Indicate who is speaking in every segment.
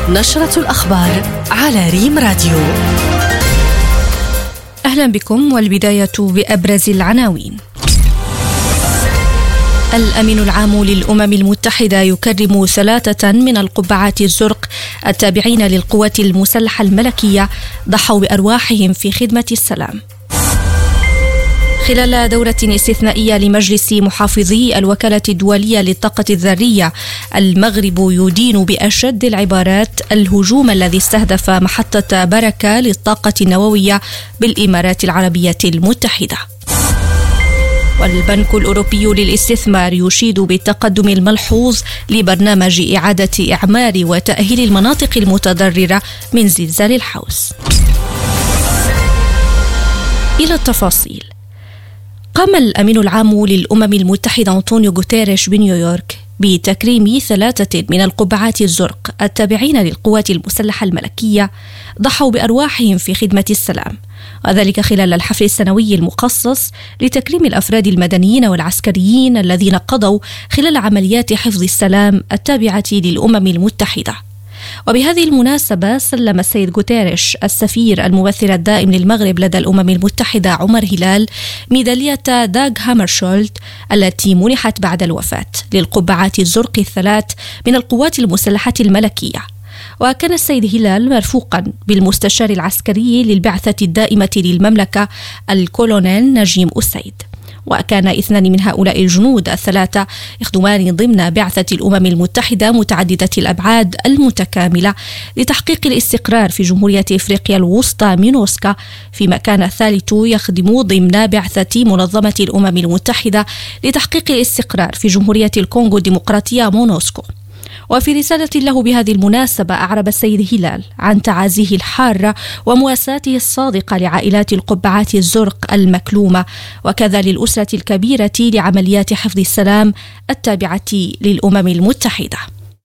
Speaker 1: نشرة الأخبار على ريم راديو. أهلا بكم، والبداية بأبرز العناوين. الأمين العام للأمم المتحدة يكرم 3 من القبعات الزرق التابعين للقوات المسلحة الملكية ضحوا بأرواحهم في خدمة السلام. خلال دورة استثنائية لمجلس محافظي الوكالة الدولية للطاقة الذرية، المغرب يدين بأشد العبارات الهجوم الذي استهدف محطة بركة للطاقة النووية بالإمارات العربية المتحدة. والبنك الأوروبي للاستثمار يشيد بالتقدم الملحوظ لبرنامج إعادة إعمار وتأهيل المناطق المتضررة من زلزال الحوز. إلى التفاصيل. قام الأمين العام للأمم المتحدة أنطونيو غوتيريش بنيويورك بتكريم 3 من القبعات الزرق التابعين للقوات المسلحة الملكية ضحوا بأرواحهم في خدمة السلام، وذلك خلال الحفل السنوي المخصص لتكريم الأفراد المدنيين والعسكريين الذين قضوا خلال عمليات حفظ السلام التابعة للأمم المتحدة. وبهذه المناسبة سلم السيد غوتيريش السفير الممثل الدائم للمغرب لدى الأمم المتحدة عمر هلال ميدالية داغ هامرشولد التي منحت بعد الوفاة للقبعات الزرق 3 من القوات المسلحة الملكية. وكان السيد هلال مرفوقا بالمستشار العسكري للبعثة الدائمة للمملكة الكولونيل نجيم أسيد. وكان 2 من هؤلاء الجنود 3 يخدمان ضمن بعثة الأمم المتحدة متعددة الأبعاد المتكاملة لتحقيق الاستقرار في جمهورية إفريقيا الوسطى مينوسكا، فيما كان الثالث يخدم ضمن بعثة منظمة الأمم المتحدة لتحقيق الاستقرار في جمهورية الكونغو الديمقراطية مونوسكو. وفي رسالة له بهذه المناسبة أعرب السيد هلال عن تعازيه الحارة ومواساته الصادقة لعائلات القبعات الزرق المكلومة، وكذا للأسرة الكبيرة لعمليات حفظ السلام التابعة للأمم المتحدة.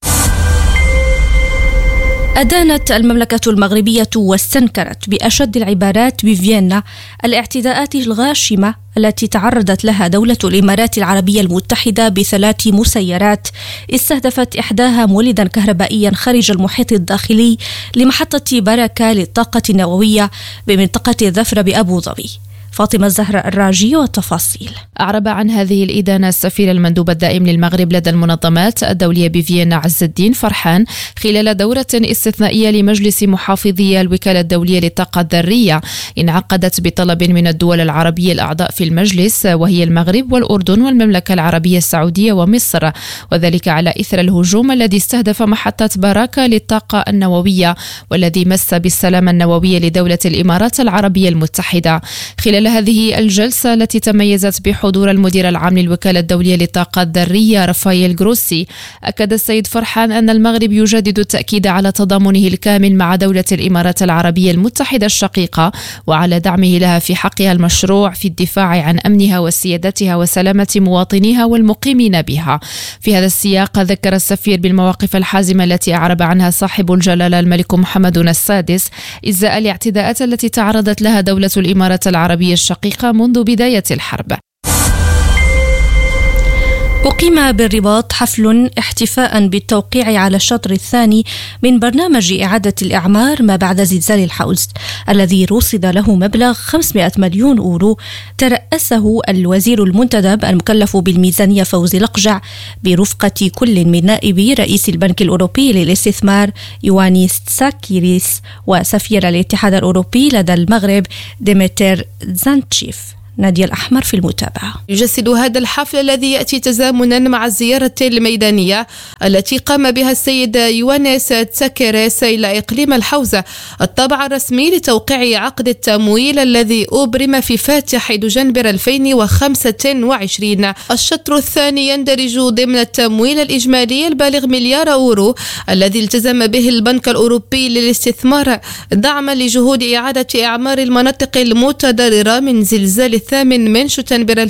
Speaker 1: أدانت المملكة المغربية واستنكرت بأشد العبارات بفيينا الاعتداءات الغاشمة التي تعرضت لها دولة الإمارات العربية المتحدة ب3 مسيرات استهدفت إحداها مولدا كهربائيا خارج المحيط الداخلي لمحطة بركة للطاقة النووية بمنطقة الظفر بأبو ظبي. فاطمة الزهراء الراجي والتفاصيل.
Speaker 2: أعرب عن هذه الإدانة السفير المندوب الدائم للمغرب لدى المنظمات الدولية بفيينا عز الدين فرحان خلال دورة استثنائية لمجلس محافظي الوكالة الدولية للطاقة الذرية انعقدت بطلب من الدول العربية الأعضاء في المجلس، وهي المغرب والأردن والمملكة العربية السعودية ومصر، وذلك على إثر الهجوم الذي استهدف محطة بركة للطاقة النووية والذي مس بالسلام النووي لدولة الإمارات العربية المتحدة. خلال هذه الجلسة التي تميزت بحضور المدير العام للوكالة الدولية للطاقة الذرية رافائيل غروسي، أكد السيد فرحان أن المغرب يجدد التأكيد على تضامنه الكامل مع دولة الإمارات العربية المتحدة الشقيقة وعلى دعمه لها في حقها المشروع في الدفاع عن أمنها وسيادتها وسلامة مواطنيها والمقيمين بها. في هذا السياق ذكر السفير بالمواقف الحازمة التي أعرب عنها صاحب الجلالة الملك محمد السادس إزاء الاعتداءات التي تعرضت لها دولة الإمارات العربية الشقيقة منذ بداية الحرب.
Speaker 1: أقيم بالرباط حفل احتفاء بالتوقيع على الشطر الثاني من برنامج إعادة الإعمار ما بعد زلزال الحوز الذي رصد له مبلغ 500 مليون أورو، ترأسه الوزير المنتدب المكلف بالميزانية فوزي لقجع برفقة كل من نائبي رئيس البنك الأوروبي للاستثمار يوانيس تساكيريس وسفير الاتحاد الأوروبي لدى المغرب ديمتر زانتشيف. نادية الأحمر في المتابعة.
Speaker 3: يجسد هذا الحفل الذي يأتي تزامنا مع الزيارة الميدانية التي قام بها السيد يوانيس تساكيريس إلى إقليم الحوزة التابع الرسمي لتوقيع عقد التمويل الذي أبرم في فاتح دجنبر 2025. الشطر الثاني يندرج ضمن التمويل الإجمالي البالغ مليار أورو الذي التزم به البنك الأوروبي للاستثمار دعما لجهود إعادة إعمار المناطق المتضررة من زلزال الثامن من شتنبر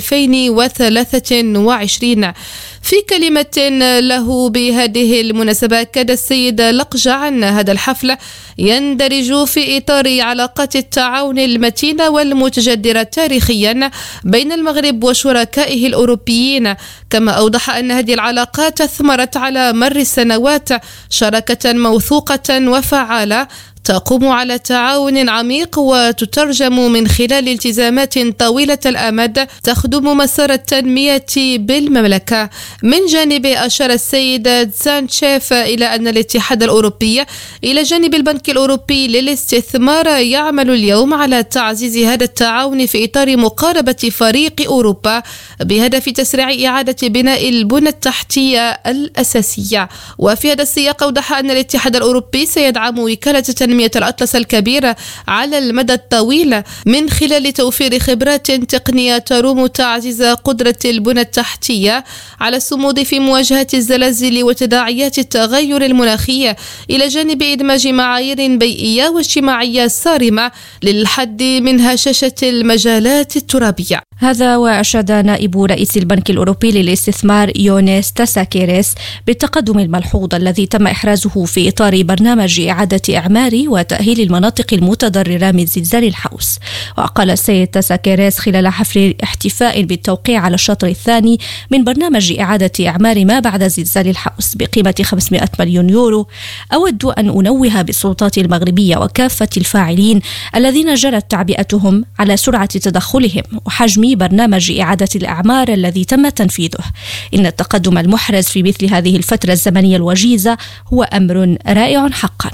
Speaker 3: 2023. في كلمة له بهذه المناسبة أكد السيد لقجع أن هذا الحفل يندرج في إطار علاقات التعاون المتينة والمتجدرة تاريخيا بين المغرب وشركائه الأوروبيين، كما أوضح أن هذه العلاقات أثمرت على مر السنوات شراكة موثوقة وفعالة تقوم على تعاون عميق وتترجم من خلال التزامات طويلة الأمد تخدم مسار التنمية بالمملكة. من جانبه أشار السيد تسانشيف إلى أن الاتحاد الأوروبي إلى جانب البنك الأوروبي للاستثمار يعمل اليوم على تعزيز هذا التعاون في إطار مقاربة فريق أوروبا بهدف تسريع إعادة بناء البنى التحتية الأساسية. وفي هذا السياق أوضح أن الاتحاد الأوروبي سيدعم وكالة تنمية الأطلس الكبير على المدى الطويل من خلال توفير خبرات تقنية تروم تعزيز قدرة البنى التحتية على الصمود في مواجهة الزلازل وتداعيات التغير المناخي، إلى جانب إدماج معايير بيئية واجتماعية صارمة للحد من هشاشة المجالات الترابية.
Speaker 1: هذا وأشاد نائب رئيس البنك الأوروبي للاستثمار يونيس تساكيريس بالتقدم الملحوظ الذي تم إحرازه في إطار برنامج إعادة إعمار وتأهيل المناطق المتضررة من زلزال الحوس. وقال السيد تساكيريس خلال حفل احتفاء بالتوقيع على الشطر الثاني من برنامج إعادة إعمار ما بعد زلزال الحوس بقيمة 500 مليون يورو: أود أن أنوه بالسلطات المغربية وكافة الفاعلين الذين جرت تعبئتهم على سرعة تدخلهم وحجم برنامج إعادة الأعمار الذي تم تنفيذه. إن التقدم المحرز في مثل هذه الفترة الزمنية الوجيزة هو أمر رائع حقا.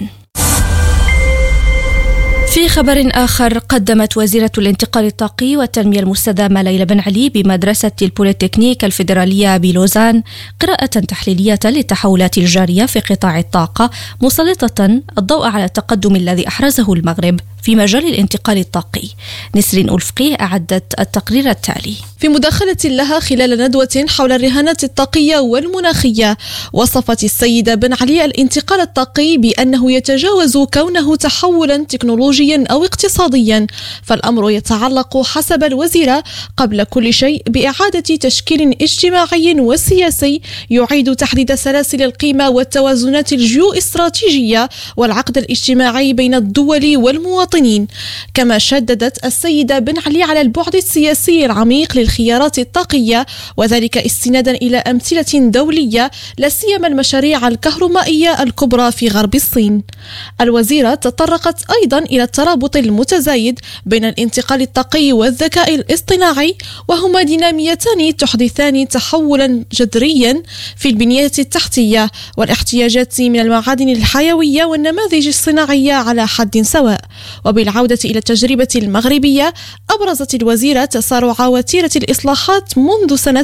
Speaker 1: في خبر آخر، قدمت وزيرة الانتقال الطاقي والتنمية المستدامة ليلى بن علي بمدرسة البوليتكنيك الفيدرالية بلوزان قراءة تحليلية للتحولات الجارية في قطاع الطاقة، مسلطة الضوء على التقدم الذي أحرزه المغرب في مجال الانتقال الطاقي. نسرين ألفقيه أعدت التقرير التالي.
Speaker 4: في مداخلة لها خلال ندوة حول الرهانات الطاقية والمناخية، وصفت السيدة بن علي الانتقال الطاقي بأنه يتجاوز كونه تحولا تكنولوجيا أو اقتصاديا، فالأمر يتعلق حسب الوزيرة قبل كل شيء بإعادة تشكيل اجتماعي وسياسي يعيد تحديد سلاسل القيمة والتوازنات الجيوستراتيجية والعقد الاجتماعي بين الدول والمواطنين. كما شددت السيدة بن علي على البعد السياسي العميق للخيارات الطاقية، وذلك استنادا إلى أمثلة دولية لا سيما المشاريع الكهرومائية الكبرى في غرب الصين. الوزيرة تطرقت أيضا إلى الترابط المتزايد بين الانتقال الطاقي والذكاء الاصطناعي، وهما ديناميتان تحدثان تحولا جذريا في البنية التحتية والاحتياجات من المعادن الحيوية والنماذج الصناعية على حد سواء. وبالعودة إلى التجربة المغربية، أبرزت الوزيرة تسارع وتيرة الإصلاحات منذ سنة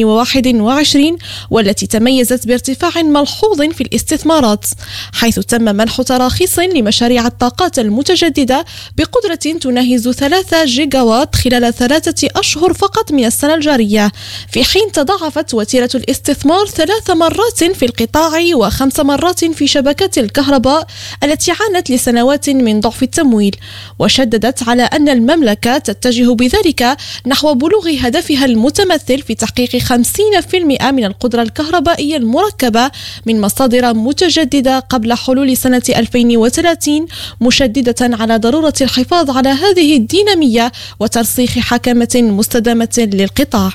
Speaker 4: 2021 والتي تميزت بارتفاع ملحوظ في الاستثمارات، حيث تم منح تراخيص لمشاريع الطاقات المتجددة بقدرة تناهز 3 جيجاوات خلال 3 أشهر فقط من السنة الجارية، في حين تضاعفت وتيرة الاستثمار 3 مرات في القطاع و5 مرات في شبكات الكهرباء التي عانت لسنوات من ضعف التمويل. وشددت على أن المملكة تتجه بذلك نحو بلوغ هدفها المتمثل في تحقيق 50% من القدرة الكهربائية المركبة من مصادر متجددة قبل حلول سنة 2030، مشددة على ضرورة الحفاظ على هذه الدينامية وترسيخ حكمة مستدامة للقطاع.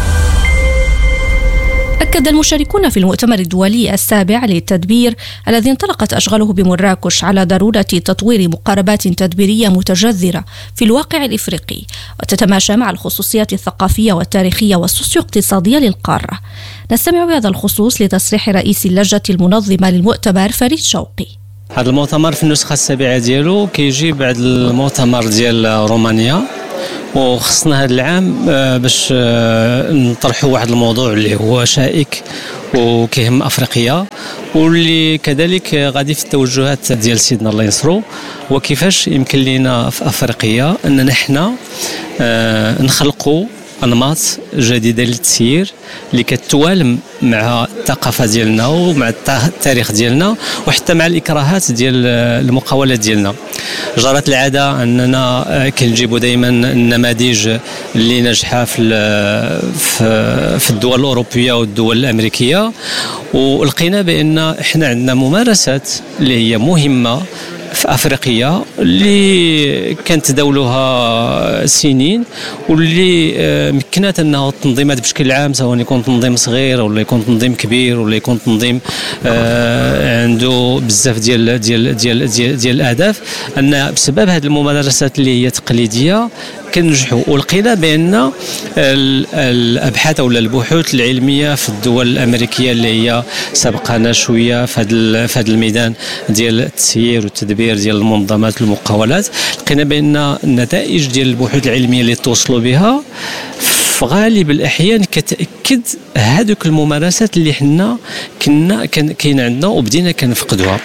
Speaker 1: أكد المشاركون في المؤتمر الدولي السابع للتدبير الذي انطلقت أشغاله بمراكش على ضرورة تطوير مقاربات تدبيرية متجذرة في الواقع الإفريقي وتتماشى مع الخصوصيات الثقافية والتاريخية والسوسيو-اقتصادية للقارة. نستمع بهذا الخصوص لتصريح رئيس اللجنة المنظمة للمؤتمر فريد شوقي.
Speaker 5: هذا المؤتمر في النسخة السابعة ديالو كيجي بعد المؤتمر ديال رومانيا، وخصنا هذا العام باش نطرحوا واحد الموضوع اللي هو شائك وكيهم أفريقيا، واللي كذلك غادي في التوجهات ديال سيدنا الله ينصرو، وكيفاش يمكن لنا في أفريقيا أننا نحن نخلقوا انماط جديده للتسيير اللي كتوالم مع الثقافه ديالنا ومع التاريخ ديالنا وحتى مع الاكراهات ديال المقاولات ديالنا. جرت العاده اننا كنجيبوا دائما النماذج اللي ناجحه في الدول الاوروبيه والدول الامريكيه، ولقينا بان احنا عندنا ممارسات اللي هي مهمه في أفريقيا اللي كانت تداولها سنين واللي مكنت أنه التنظيمات بشكل عام، سواء يكون تنظيم صغير ولا يكون تنظيم كبير ولا يكون تنظيم عنده بزاف ديال ديال ديال ديال, ديال الأهداف، أن بسبب هذه الممارسات اللي هي تقليدية كنجحوا. ولقينا بأن الأبحاث أو البحوث العلمية في الدول الأمريكية اللي هي سبقنا شوية في هذا الميدان ديال التسيير والتدبير ديال المنظمات المقاولات، لقينا بأن النتائج ديال البحوث العلمية اللي توصلوا بها في غالب الأحيان كتأكد هذوك الممارسات اللي حنا كاين عندنا وبدينا كنفقدوها.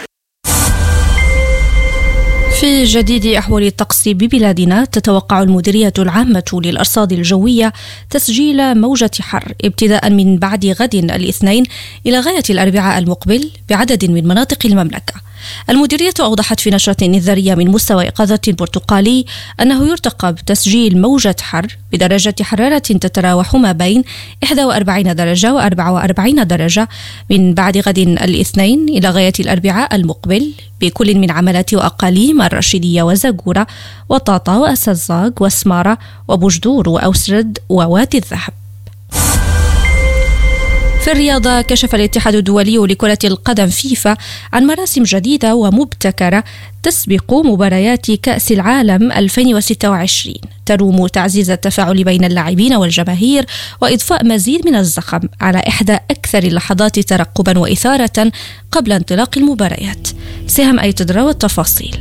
Speaker 1: في جديد أحوال الطقس ببلادنا، تتوقع المديرية العامة للأرصاد الجوية تسجيل موجة حر ابتداء من بعد غد الاثنين إلى غاية الأربعاء المقبل بعدد من مناطق المملكة. المديرية أوضحت في نشرة إنذارية من مستوى إيقاظة برتقالي أنه يرتقب تسجيل موجة حر بدرجة حرارة تتراوح ما بين 41 درجة و44 درجة من بعد غد الاثنين إلى غاية الأربعاء المقبل بكل من عملات وأقاليم الرشيدية وزاغورة وطاطا وأسزاغ وسمارة وبجدور وأوسرد ووادي الذهب. في الرياضة، كشف الاتحاد الدولي لكرة القدم فيفا عن مراسم جديدة ومبتكرة تسبق مباريات كأس العالم 2026 تروم تعزيز التفاعل بين اللاعبين والجماهير وإضفاء مزيد من الزخم على إحدى أكثر اللحظات ترقبا وإثارة قبل انطلاق المباريات. سهم أيتدرا والتفاصيل.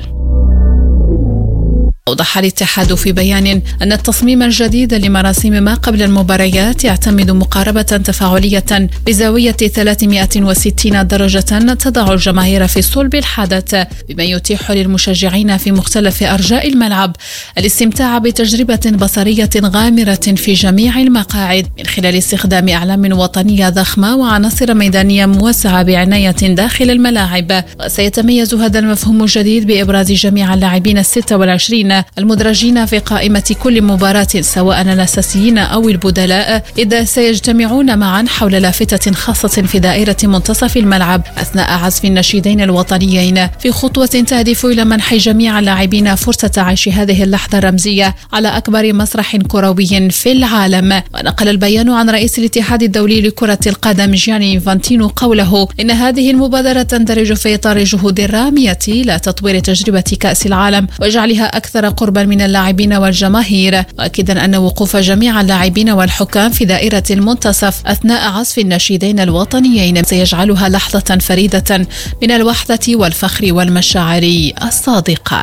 Speaker 3: أوضح الاتحاد في بيان أن التصميم الجديد لمراسم ما قبل المباريات يعتمد مقاربة تفاعلية بزاوية 360 درجة تضع الجماهير في صلب الحدث، بما يتيح للمشجعين في مختلف أرجاء الملعب الاستمتاع بتجربة بصرية غامرة في جميع المقاعد من خلال استخدام أعلام وطنية ضخمة وعناصر ميدانية موسعة بعناية داخل الملاعب. وسيتميز هذا المفهوم الجديد بإبراز جميع اللاعبين 26 المدرجين في قائمة كل مباراة سواء الأساسيين أو البدلاء، إذا سيجتمعون معا حول لافتة خاصة في دائرة منتصف الملعب أثناء عزف النشيدين الوطنيين، في خطوة تهدف إلى منح جميع اللاعبين فرصة عيش هذه اللحظة الرمزية على أكبر مسرح كروي في العالم. ونقل البيان عن رئيس الاتحاد الدولي لكرة القدم جياني إنفانتينو قوله إن هذه المبادرة تندرج في إطار جهود الرامية لتطوير تجربة كأس العالم وجعلها أكثر قربا من اللاعبين والجماهير، مؤكدا أن وقوف جميع اللاعبين والحكام في دائرة المنتصف أثناء عزف النشيدين الوطنيين سيجعلها لحظة فريدة من الوحدة والفخر والمشاعر الصادقة.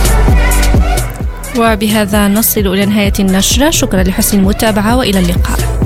Speaker 1: وبهذا نصل إلى نهاية النشرة. شكرا لحسن المتابعة وإلى اللقاء.